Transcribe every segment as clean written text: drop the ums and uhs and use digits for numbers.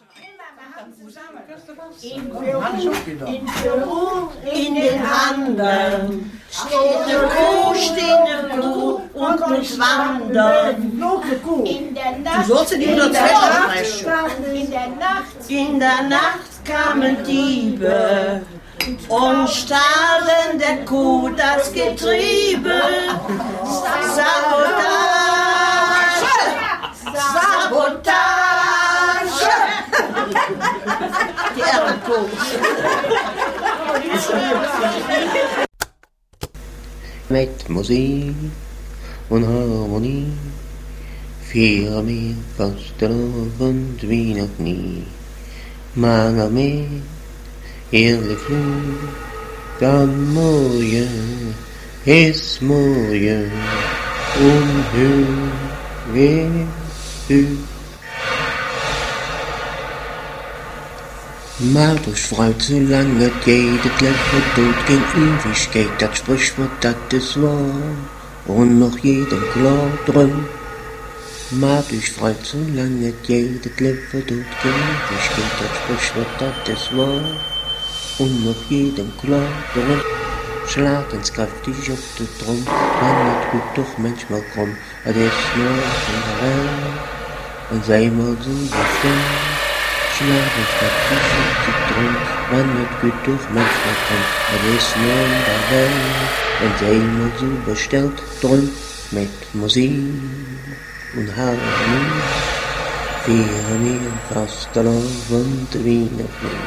In den Handen steht eine Kuh und muss wandern. Du sollst nicht nur in der Nacht kamen Diebe und stahlen der Kuh das Getriebe. Sabotage! Die Ehrenkuh. Mit Musik und Harmonie feiern wir Fastelavond wie noch nie. Mange med hele fly, dann morgen ist morgen und hur Maar dus fruit zolang het geht, het lebt dood geen Ewigkeit, das Sprichwort, das ist wahr, und noch jedem klar drin. Maar dus fruit zolang het geht, het lebt dood geen Ewigkeit, das Sprichwort, das ist wahr, und noch jedem klar drin. Schlag ins kräftig op de trom, maar het goed toch manchmal krom, het is nog in de welt, en zij maar zo bestemd. Schlag ins kräftig op de trom, maar het goed toch manchmal krom, het is nog in de welt, en zij maar zo besteld, drum met muziek en harmonie, vieren wir Fastelavond wie noch nie.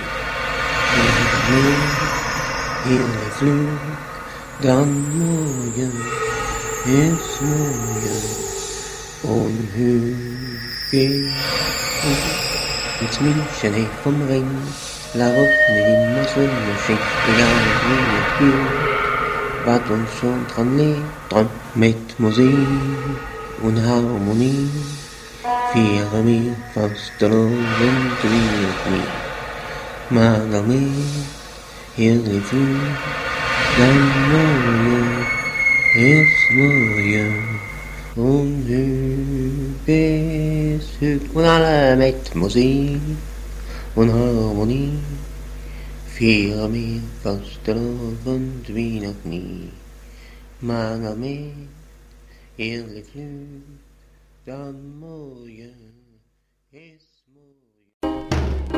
Hele Flug, dann morgen ist morgen und hur ins München hej vom Ring, la rockne immer Sonnenschein, egal wie es geht, wat uns schon dran liegt, dran mit Musik und Harmonie, vieren wir Fastelavond wie noch nie. Margaret, hele Flug, dann morgen ist morgen und hur und alle mit Musik und Harmonie feiern wir Fastelavond wie noch nie. Margaret, hele Flug, dann morgen ist